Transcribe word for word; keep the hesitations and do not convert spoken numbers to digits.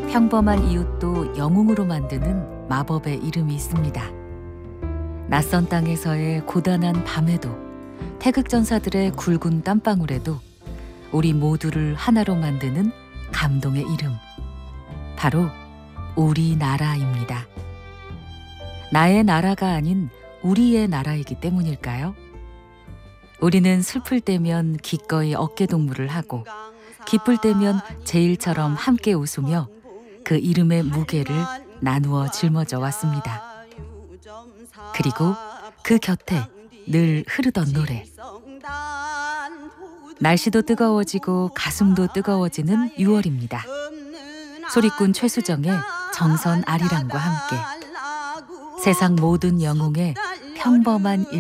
평범한 이웃도 영웅으로 만드는 마법의 이름이 있습니다. 낯선 땅에서의 고단한 밤에도, 태극전사들의 굵은 땀방울에도 우리 모두를 하나로 만드는 감동의 이름, 바로 우리나라입니다. 나의 나라가 아닌 우리의 나라이기 때문일까요? 우리는 슬플 때면 기꺼이 어깨동무를 하고, 기쁠 때면 제일처럼 함께 웃으며 그 이름의 무게를 나누어 짊어져 왔습니다. 그리고 그 곁에 늘 흐르던 노래. 날씨도 뜨거워지고 가슴도 뜨거워지는 유월입니다. 소리꾼 최수정의 정선 아리랑과 함께 세상 모든 영웅의 평범한 일